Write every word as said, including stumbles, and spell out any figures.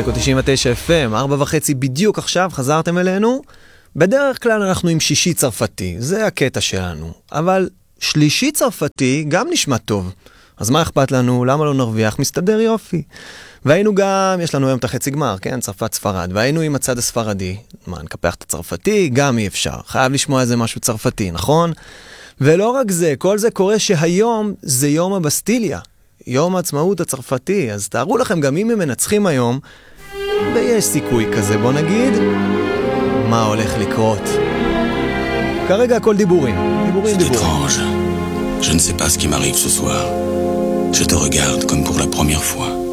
רקו תשעים ותשע אף אם, ארבע וחצי בדיוק עכשיו, חזרתם אלינו. בדרך כלל אנחנו עם שישי צרפתי, זה הקטע שלנו. אבל שלישי צרפתי גם נשמע טוב. אז מה אכפת לנו? למה לא נרוויח? מסתדר יופי. והיינו גם, יש לנו היום את החצי גמר, כן? צרפת ספרד. והיינו עם הצד הספרדי. מה, נקפח את הצרפתי? גם אי אפשר. חייב לשמוע איזה משהו צרפתי, נכון? ולא רק זה, כל זה קורה שהיום זה יום הבסטיליה. יום העצמאות הצרפתי. אז תארו לכם, גם אם הם מנצחים היום, ויש סיכוי כזה, בוא נגיד, מה הולך לקרות? כרגע הכל דיבורים. דיבורים, דיבורים. Je ne sais pas ce qui m'arrive ce soir. Je te regarde comme pour la première fois.